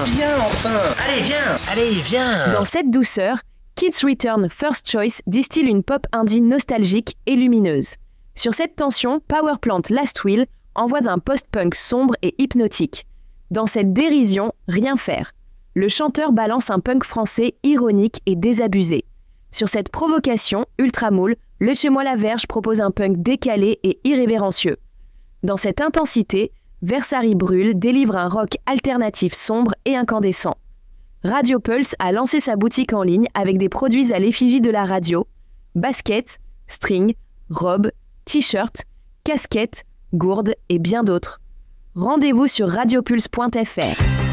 viens enfin. Allez, viens. Dans cette douceur, Kids Return First Choice distille une pop indie nostalgique et lumineuse. Sur cette tension, Powerplant Last Will envoie un post-punk sombre et hypnotique. Dans cette dérision, rien faire. Le chanteur balance un punk français ironique et désabusé. Sur cette provocation, Ultramoule, Lâchez-moi la verge propose un punk décalé et irrévérencieux. Dans cette intensité, Versari Brûle délivre un rock alternatif sombre et incandescent. Radio Pulse a lancé sa boutique en ligne avec des produits à l'effigie de la radio, baskets, strings, robes, t-shirts, casquettes, gourdes et bien d'autres. Rendez-vous sur radiopulse.fr.